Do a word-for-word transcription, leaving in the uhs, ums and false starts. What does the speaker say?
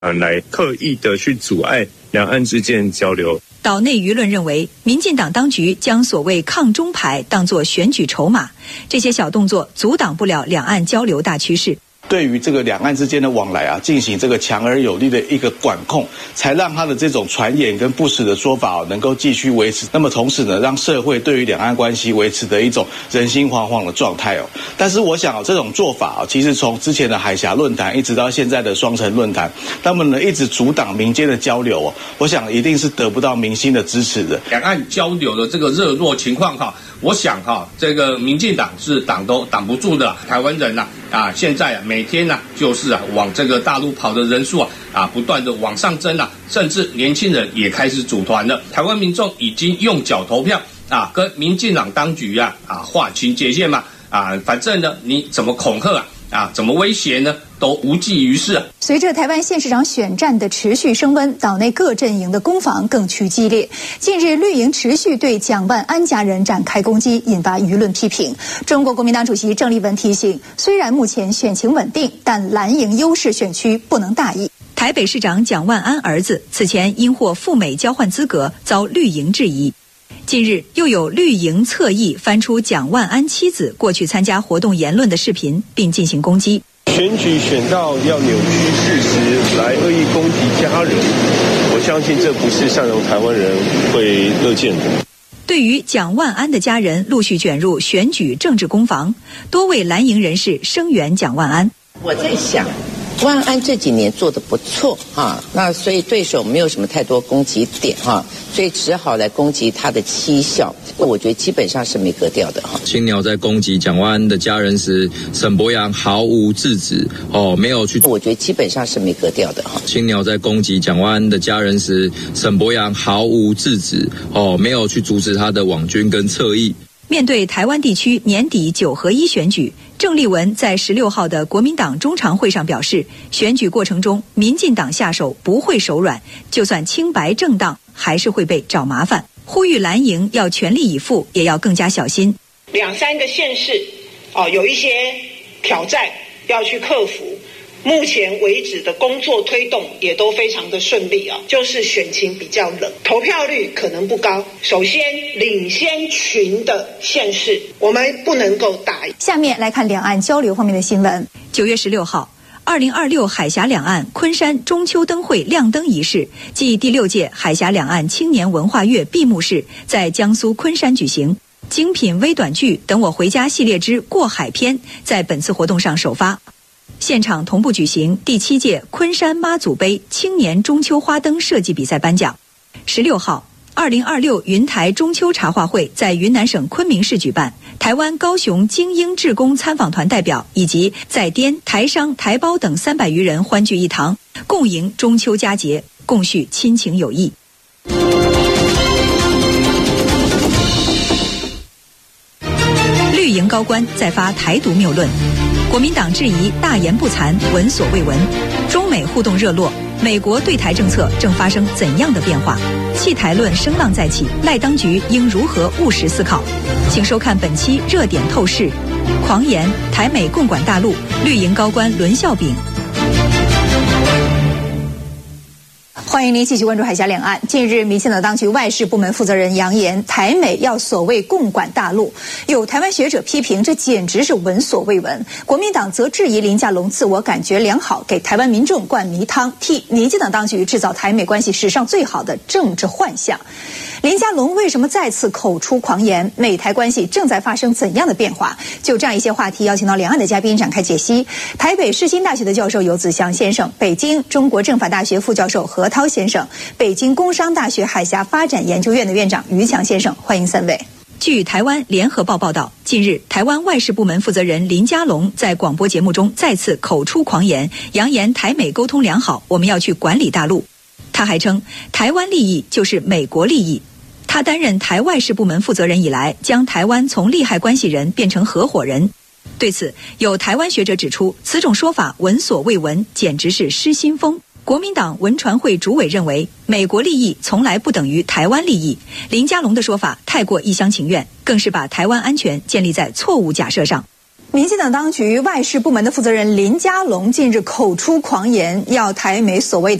呃来刻意的去阻碍两岸之间交流。 岛内舆论认为，民进党当局将所谓抗中牌当作选举筹码，这些小动作阻挡不了两岸交流大趋势。 对于这个两岸之间的往来啊，进行这个强而有力的一个管控，才让他的这种传言跟不实的说法、啊、能够继续维持。那么同时呢，让社会对于两岸关系维持的一种人心惶惶的状态哦。但是我想、啊、这种做法啊，其实从之前的海峡论坛一直到现在的双城论坛，他们呢一直阻挡民间的交流哦。我想一定是得不到民心的支持的。 两岸交流的这个热络情况哈，我想哈，这个民进党是挡都挡不住的。台湾人呐啊，现在啊每天呐、啊、就是啊往这个大陆跑的人数啊啊不断的往上增啊，甚至年轻人也开始组团了。台湾民众已经用脚投票啊，跟民进党当局啊啊划清界限嘛啊，反正呢你怎么恐吓啊啊怎么威胁呢？都无济于事。 随着台湾县市长选战的持续升温，岛内各阵营的攻防更趋激烈。近日，绿营持续对蒋万安家人展开攻击，引发舆论批评。中国国民党主席郑丽文提醒，虽然目前选情稳定，但蓝营优势选区不能大意。 台北市长蒋万安儿子此前因获赴美交换资格遭绿营质疑。近日，又有绿营侧翼翻出蒋万安妻子过去参加活动言论的视频，并进行攻击。 选举选到要扭曲事实来恶意攻击家人，我相信这不是善良台湾人会乐见的。 对于蒋万安的家人陆续卷入选举政治攻防，多位蓝营人士声援蒋万安。 我在想，万安这几年做得不错哈，那所以对手没有什么太多攻击点哈，所以只好来攻击他的妻小。我觉得基本上是没格调的哈。 青鸟在攻击蒋万安的家人时，沈伯洋毫无制止哦，没有去。 我觉得基本上是没格调的哈。 青鸟在攻击蒋万安的家人时，沈伯洋毫无制止哦，没有去阻止他的网军跟侧翼。 面对台湾地区年底九合一选举，郑丽文在十六号的国民党中常会上表示，选举过程中民进党下手不会手软，就算清白正当，还是会被找麻烦。呼吁蓝营要全力以赴，也要更加小心。 两三个县市，哦，有一些挑战要去克服。目前为止的工作推动也都非常的顺利啊，就是选情比较冷，投票率可能不高。首先，领先群的县市，我们不能够大意。 下面来看两岸交流方面的新闻。 九月十六号。二零二六海峡两岸昆山中秋灯会亮灯仪式暨第六届海峡两岸青年文化月闭幕式在江苏昆山举行。精品微短剧《等我回家》系列之过海篇在本次活动上首发，现场同步举行第七届昆山妈祖杯青年中秋花灯设计比赛颁奖。十六号。二零二六云台中秋茶话会在云南省昆明市举办，台湾高雄精英志工参访团代表以及在滇台商台胞等三百余人欢聚一堂，共迎中秋佳节，共叙亲情友谊。绿营高官再发台独谬论，国民党质疑大言不惭，闻所未闻。中美互动热络，美国对台政策正发生怎样的变化？弃台论声浪再起，赖当局应如何务实思考？请收看本期热点透视。狂言台美共管大陆，绿营高官伦孝炳。 欢迎您继续关注海峡两岸。近日，民进党当局外事部门负责人扬言，台美要所谓共管大陆。有台湾学者批评，这简直是闻所未闻。国民党则质疑林佳龙自我感觉良好，给台湾民众灌迷汤，替民进党当局制造台美关系史上最好的政治幻象。林佳龙为什么再次口出狂言？美台关系正在发生怎样的变化？就这样一些话题，邀请到两岸的嘉宾展开解析。台北世新大学的教授游子祥先生，北京中国政法大学副教授何涛先生，北京工商大学海峡发展研究院的院长于强先生，欢迎三位。 据台湾联合报报道，近日台湾外事部门负责人林佳龙在广播节目中再次口出狂言，扬言台美沟通良好，我们要去管理大陆。他还称，台湾利益就是美国利益。他担任台外事部门负责人以来，将台湾从利害关系人变成合伙人。对此，有台湾学者指出，此种说法闻所未闻，简直是失心疯。国民党文传会主委认为，美国利益从来不等于台湾利益。林佳龙的说法太过一厢情愿，更是把台湾安全建立在错误假设上。 民进党当局外事部门的负责人林佳龙近日口出狂言，要台美所谓